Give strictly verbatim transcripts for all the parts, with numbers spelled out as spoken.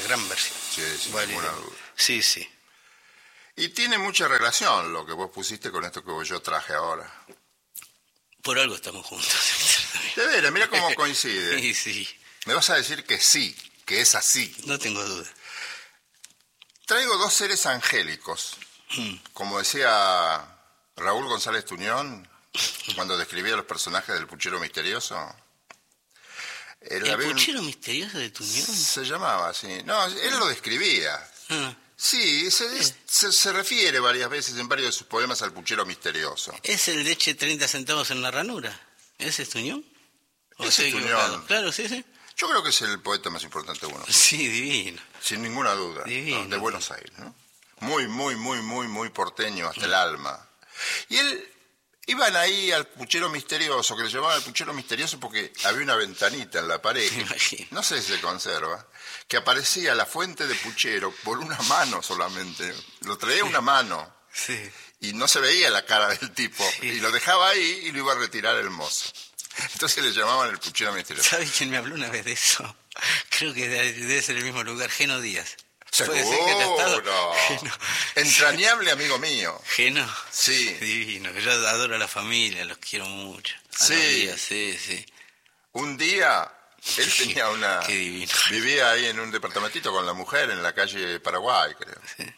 gran versión. Sí, sin Vale, ninguna duda. Sí, sí. Y tiene mucha relación lo que vos pusiste con esto que yo traje ahora. Por algo estamos juntos. De veras, mira cómo coincide. Sí, sí. Me vas a decir que sí, que es así. No tengo duda. Traigo dos seres angélicos. Mm. Como decía Raúl González Tuñón, cuando describía los personajes del puchero misterioso. ¿El había un- puchero misterioso de Tuñón? Se llamaba así. No, él lo describía. Ah, Sí, se, se, se refiere varias veces en varios de sus poemas al puchero misterioso. ¿es el de eche treinta centavos en la ranura? ¿Ese es Tuñón? ¿O Ese estoy es Tuñón. equivocado? Claro, sí, sí. Yo creo que es el poeta más importante de uno. Sí, divino. Sin ninguna duda. Divino. ¿No? De Buenos Aires, ¿no? Muy, muy, muy, muy, muy porteño hasta el alma. Y él, iban ahí al puchero misterioso, que le llamaban el puchero misterioso porque había una ventanita en la pared, Me imagino. no sé si se conserva, que aparecía la fuente de puchero por una mano solamente. Lo traía una mano Sí. y no se veía la cara del tipo. Sí. Y lo dejaba ahí y lo iba a retirar el mozo. Entonces le llamaban el puchero misterioso. ¿Sabe quién me habló una vez de eso? Creo que debe debe ser el mismo lugar, Geno Díaz. Seguro. ¿Puede ser que haya estado? Geno. Entrañable amigo mío. Geno. Sí. Divino, que yo adoro a la familia, los quiero mucho. A Sí. los Díaz, sí, sí. Un día él tenía una... Qué divino. Vivía ahí en un departamentito con la mujer en la calle Paraguay, creo. Sí.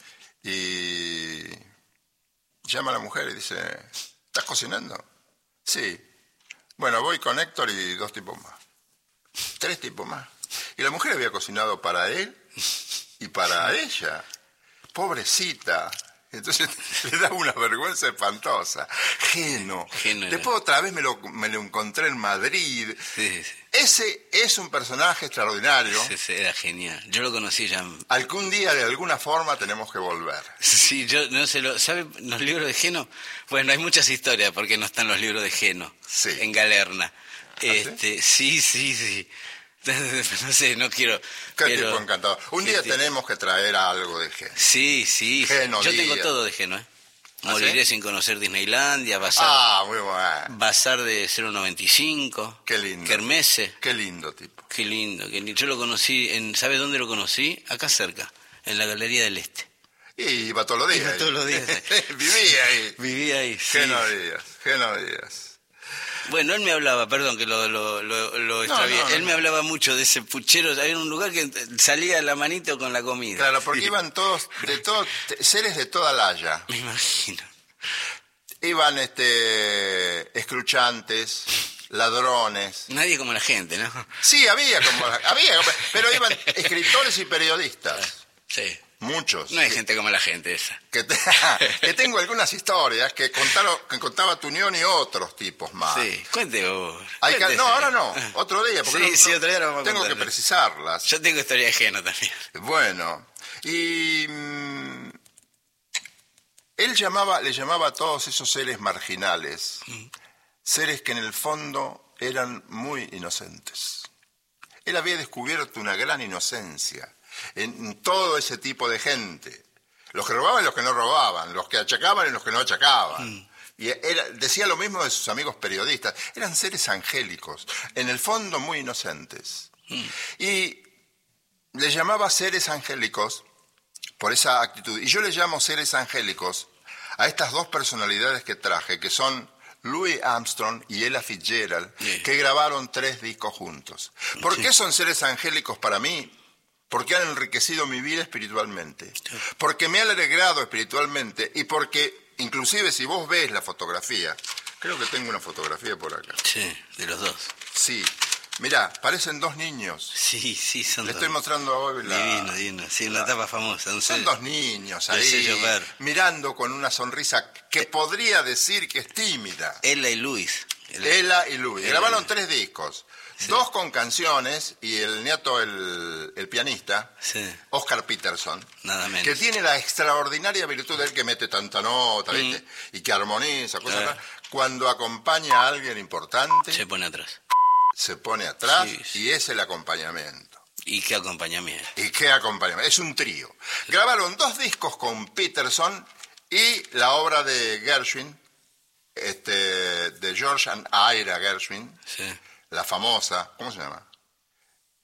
Y llama a la mujer y dice, ¿estás cocinando? Sí. Bueno, voy con Héctor y dos tipos más. Tres tipos más. Y la mujer había cocinado para él y para ella. Pobrecita. Entonces le da una vergüenza espantosa. Geno. Geno era- Después otra vez me lo, me lo encontré en Madrid. Sí, sí. Ese es un personaje extraordinario Sí, sí, era genial. Yo lo conocí ya. en- al que un día de alguna forma tenemos que volver. Sí, yo no sé, lo, ¿sabe los libros de Geno? Bueno, hay muchas historias porque no están los libros de Geno Sí. en Galerna. sí? Este, sí, sí, sí. No sé, no quiero. Qué pero- tipo encantador. Un qué día tipo- tenemos que traer algo de Geno. Sí, sí. Geno Yo tengo Díaz. todo de Geno, ¿eh? ¿Ah, Moriré sí? sin conocer Disneylandia, Bazar, Ah, muy bueno. Bazar de cero noventa y cinco. Qué lindo. Kermesse. Qué lindo tipo. Qué lindo, qué lindo. Yo lo conocí, en, ¿sabe dónde lo conocí? Acá cerca, en la Galería del Este. Y iba todos los días. Iba ahí. todos los días. Vivía ahí. Vivía ahí, sí. Geno Díaz, Geno Díaz. Bueno, él me hablaba, perdón que lo, lo, lo, lo extravié. no, no, él no. me hablaba mucho de ese puchero. Había un lugar que salía la manito con la comida. Claro, porque Sí. iban todos, de todos, seres de toda laya. Me imagino. Iban este escruchantes, ladrones. Nadie como la gente, ¿no? Sí, había como había, pero iban escritores y periodistas, Sí. muchos. No hay que, gente como la gente esa. que, te- que tengo algunas historias que contaron, que contaba Tuñón y otros tipos más. Sí, cuente vos. Hay que- Cuéntese. no, ahora no, otro día, porque Sí, no- sí, no- otro día lo vamos a tengo contar. que precisarlas. Yo tengo historia ajena también. Bueno, y mm, él llamaba, le llamaba a todos esos seres marginales, seres que en el fondo eran muy inocentes. Él había descubierto una gran inocencia en todo ese tipo de gente. Los que robaban y los que no robaban, los que achacaban y los que no achacaban. Y era- decía lo mismo de sus amigos periodistas. Eran seres angélicos, en el fondo muy inocentes. Y le llamaba seres angélicos por esa actitud. Y yo le llamo seres angélicos a estas dos personalidades que traje, que son Louis Armstrong y Ella Fitzgerald, Sí. que grabaron tres discos juntos. ¿Por Sí. qué son seres angélicos para mí? Porque han enriquecido mi vida espiritualmente, porque me han alegrado espiritualmente y porque, inclusive si vos ves la fotografía, creo que tengo una fotografía por acá. Sí, de los dos. Sí, mirá, parecen dos niños. Sí, sí, son Le dos. estoy mostrando hoy la... Divino, divino. Sí, una tapa famosa. Un Son sello. dos niños El ahí, sello ver. mirando con una sonrisa que podría decir que es tímida. Ella y Luis. El- Ella y Louis. Ella y Grabaron Louis. tres discos. Sí. Dos con canciones y el nieto, el, el pianista, Sí, Oscar Peterson, nada menos. que tiene la extraordinaria virtud de él que mete tanta nota, ¿viste? Y que armoniza, cosas Ah. raras. Cuando acompaña a alguien importante, Se pone atrás. se pone atrás Sí, sí. y es el acompañamiento. ¿Y qué acompañamiento? ¿Y qué acompañamiento? Es un trío. Grabaron dos discos con Peterson y la obra de Gershwin, este, de George and Ira Gershwin, Sí. la famosa, ¿cómo se llama?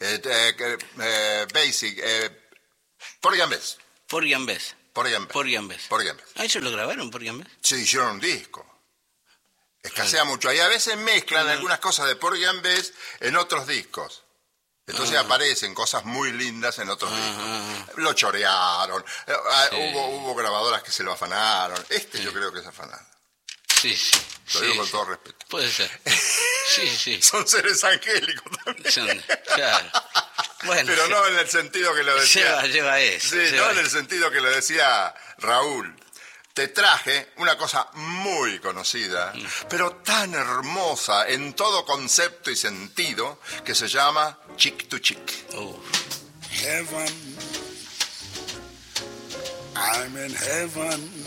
Eh, eh, eh, basic. Eh, Porgy and Bess. Porgy and Bess. Porgy and Bess. Porgy and Bess. Porgy and Bess. ¿Ah, ellos lo grabaron, Porgy and Bess? Sí, hicieron un disco. Escasea mucho. Y a veces mezclan Ajá. algunas cosas de Porgy and Bess en otros discos. Entonces Ajá. aparecen cosas muy lindas en otros Ajá. discos. Lo chorearon. Eh, ah, Sí. Hubo, hubo grabadoras que se lo afanaron. Este Sí. yo creo que es afanado. Sí, sí. Lo sí, digo con sí. todo respeto. Puede ser. Sí, sí. Son seres angélicos también. Son- claro. Bueno, Pero sí. no en el sentido que lo decía. Lleva, lleva eso. Sí, lleva no en el eso. sentido que lo decía Raúl. Te traje una cosa muy conocida, Mm. pero tan hermosa en todo concepto y sentido, que se llama Chick to Chick. Uh, Heaven, I'm in heaven.